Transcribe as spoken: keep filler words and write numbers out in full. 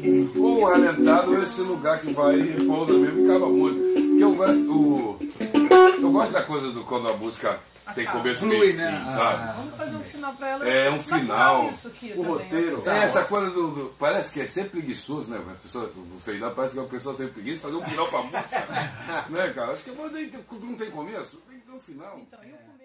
querido. O Alentado é esse lugar que vai e pousa mesmo e acaba a música. Porque eu gosto, o, eu gosto da coisa do quando a música tem começo, meio e fim, né? sabe? Ah, vamos fazer um final pra ela. É um final. Isso aqui O também, roteiro. eu É, essa coisa do, do- parece que é sempre preguiçoso, né? A pessoa, do feijoada parece que a pessoa tem preguiça de fazer um final pra música. Né, cara? Acho que a banda aí tem- não tem começo, tem que ter um final. Então, eu